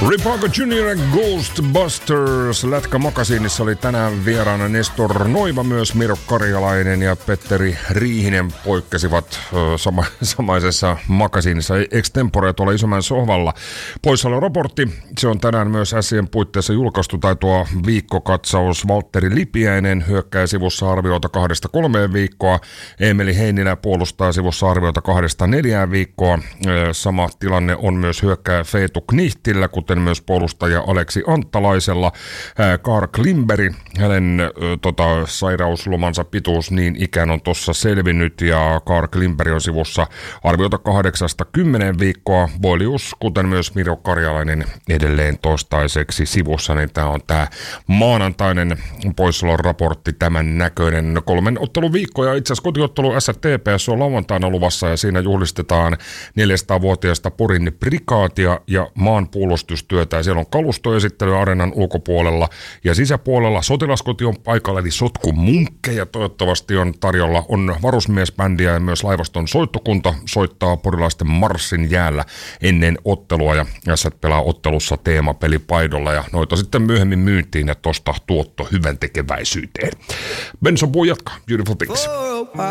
Ripago Junior ja Ghostbusters. Lätkä Makasiinissa oli tänään vieraana Nestor Noiva, myös Miro Karjalainen ja Petteri Riihinen poikkesivat samaisessa Makasiinissa extempore tuolla Isomäen sohvalla. Poissaoloraportti, se on tänään myös Sien puitteissa julkaistu, tai tuo viikkokatsaus. Valtteri Lipiäinen hyökkää sivussa arviota 2-3 viikkoa. Emeli Heinilä puolustaa sivussa arviota 2-4 viikkoa. Sama tilanne on myös hyökkää Feetu Knihtillä, kuten myös puolustaja Aleksi Anttalaisella. Karl Klimberg, hänen sairauslomansa pituus niin ikään on tuossa selvinnyt, ja Karl Klimberg on sivussa arviota 8-10 viikkoa. Boilius, kuten myös Miro Karjalainen edelleen toistaiseksi sivussa, niin tämä on tämä maanantainen poissaolon raportti tämän näköinen. 3 ottelun viikko, ja itse asiassa kotiottelu STPS on lauantaina luvassa, ja siinä juhlistetaan 400-vuotiaista Porin prikaatia ja maanpuolustustyötä, ja siellä on kalustoesittely areenan ulkopuolella ja sisäpuolella. Sotilaskoti on paikalla, eli sotkumunkkeja toivottavasti on tarjolla. On varusmiesbändiä ja myös laivaston soittokunta soittaa porilaisten marssin jäällä ennen ottelua, ja Ässät pelaa ottelussa teemapelipaidolla, ja noita sitten myöhemmin myyntiin ja tosta tuotto hyvän tekeväisyyteen. Benson Puu jatkaa. Beautiful Things.